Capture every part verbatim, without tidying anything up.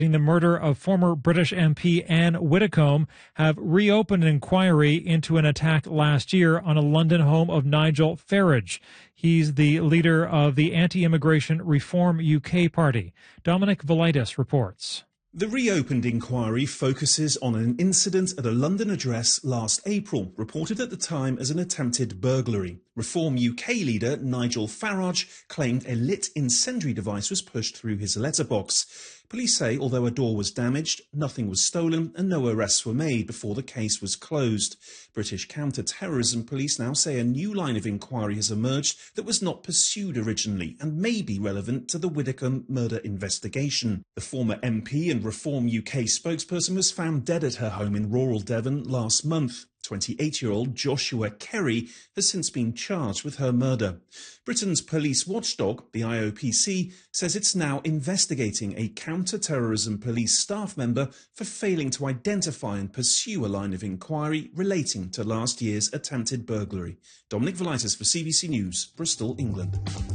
The murder of former British M P Anne Widdecombe have reopened an inquiry into an attack last year on a London home of Nigel Farage. He's the leader of the Anti-Immigration Reform U K party. Dominic Velitis reports. The reopened inquiry focuses on an incident at a London address last April, reported at the time as an attempted burglary. Reform U K leader Nigel Farage claimed a lit incendiary device was pushed through his letterbox. Police say although a door was damaged, nothing was stolen and no arrests were made before the case was closed. British counter-terrorism police now say a new line of inquiry has emerged that was not pursued originally and may be relevant to the Widdecombe murder investigation. The former M P and Reform U K spokesperson was found dead at her home in rural Devon last month. twenty-eight-year-old Joshua Kerry has since been charged with her murder. Britain's police watchdog, the I O P C, says it's now investigating a counter-terrorism police staff member for failing to identify and pursue a line of inquiry relating to last year's attempted burglary. Dominic Velitis for C B C News, Bristol, England.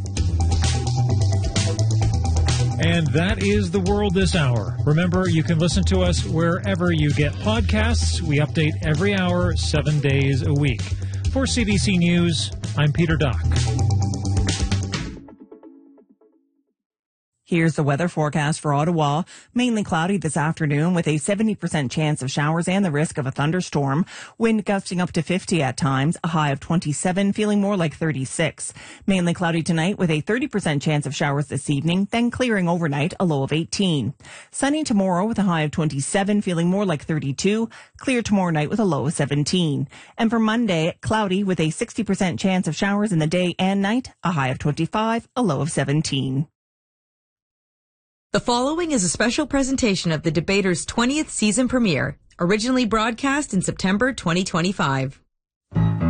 And that is The World This Hour. Remember, you can listen to us wherever you get podcasts. We update every hour, seven days a week. For C B C News, I'm Peter Dock. Here's the weather forecast for Ottawa. Mainly cloudy this afternoon with a seventy percent chance of showers and the risk of a thunderstorm. Wind gusting up to fifty at times, a high of twenty-seven, feeling more like thirty-six. Mainly cloudy tonight with a thirty percent chance of showers this evening, then clearing overnight, a low of eighteen. Sunny tomorrow with a high of twenty-seven, feeling more like thirty-two. Clear tomorrow night with a low of seventeen. And for Monday, cloudy with a sixty percent chance of showers in the day and night, a high of twenty-five, a low of seventeen. The following is a special presentation of The Debater's twentieth season premiere, originally broadcast in September twenty twenty-five.